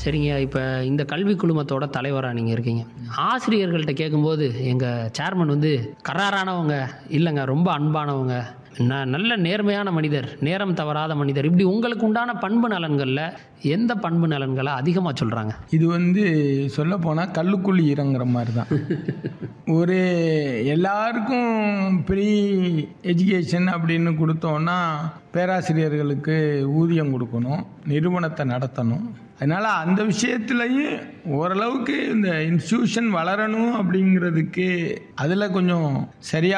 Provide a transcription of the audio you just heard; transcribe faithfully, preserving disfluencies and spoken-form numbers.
சரிங்க. இப்ப இந்த கல்வி குழுமத்தோட தலைவரா நீங்க இருக்கீங்க. ஆசிரியர்கள்ட்ட கேட்கும்போது, எங்க சேர்மன் வந்து கராரானவங்க, இல்லங்க ரொம்ப அன்பானவங்க, ந நல்ல நேர்மையான மனிதர், நேரம் தவறாத மனிதர். இப்படி உங்களுக்கு உண்டான பண்பு நலன்கள்ல எந்த பண்பு நலன்கள அதிகமா சொல்றாங்க? இது வந்து சொல்லப்போனா கல்லுக்குள் ஈரங்கிற மாரி தான். ஒரு எல்லாருக்கும் ஃப்ரீ எஜுகேஷன் அப்படின்னு குடுத்தோம்னா, பேராசிரியர்களுக்கு ஊதியம் குடுக்கணும், நிறுவனத்த நடத்தணும். அதனால அந்த விஷயத்திலயும் ஓரளவுக்கு இந்த இன்ஸ்டிடியூஷன் வளரணும் அப்படிங்கிறதுக்கு, அதுல கொஞ்சம் சரியா